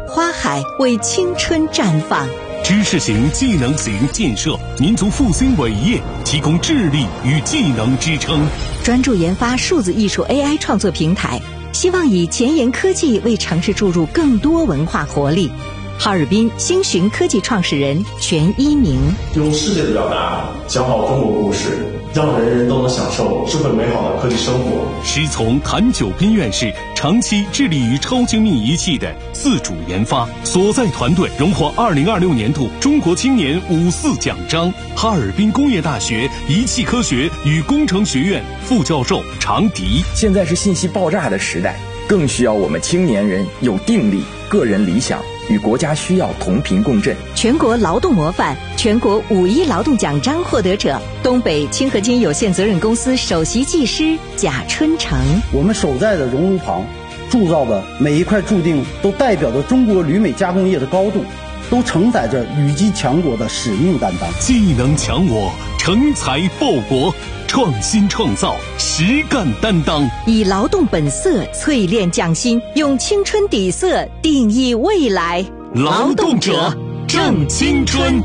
花海为青春绽放。 知识型、技能型建设民族复兴伟业提供智力与技能支撑。 专注研发数字艺术 AI 创作平台，希望以前沿科技为城市注入更多文化活力。哈尔滨星寻科技创始人全一鸣， 用世界的表达讲好中国故事，让人人都能享受智慧美好的科技生活。 师从谭九斌院士长期致力于超精密仪器的自主研发，所在团队荣获2026年度中国青年54奖章。哈尔滨工业大学仪器科学与工程学院副教授常迪， 现在是信息爆炸的时代，更需要我们青年人有定力、个人理想，与国家需要同频共振。 全国劳动模范、全国5·1劳动奖章获得者，东北清河金有限责任公司首席技师贾春成。 我们守在的熔炉旁铸造的每一块铸锭，都代表着中国铝镁加工业的高度，都承载着铝基强国的使命担当。 技能强我，成才报国，创新创造，实干担当， 以劳动本色淬炼匠心，用青春底色定义未来。 劳动者正青春。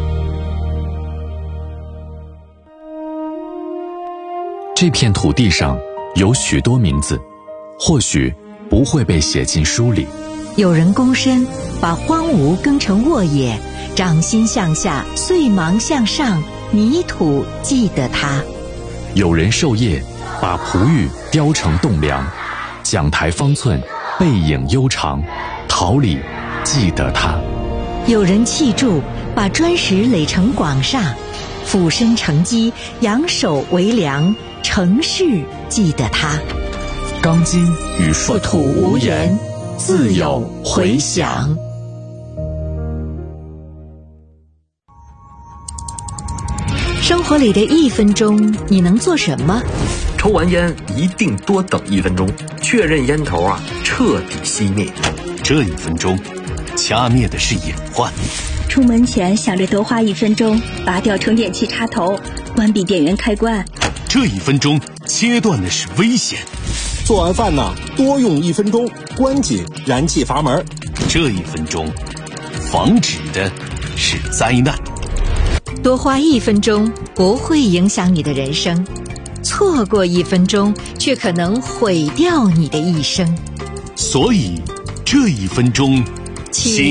这片土地上有许多名字，或许不会被写进书里。 有人躬身把荒芜耕成沃野，掌心向下，碎芒向上，泥土记得它。 有人授业把璞玉雕成栋梁，讲台方寸，背影悠长，桃李记得它。 有人砌筑把砖石垒成广厦，俯身承基，仰首为梁，城市记得它。 钢筋与树土无言，自有回响。生活里的1分钟，你能做什么？ 抽完烟一定多等1分钟，确认烟头彻底熄灭。 这1分钟，掐灭的是隐患。 出门前想着多花1分钟，拔掉充电器插头，关闭电源开关。 这1分钟，切断的是危险。 做完饭多用1分钟，关紧燃气阀门。 这1分钟，防止的是灾难。 多花1分钟不会影响你的人生，错过1分钟却可能毁掉你的一生。 所以这1分钟，请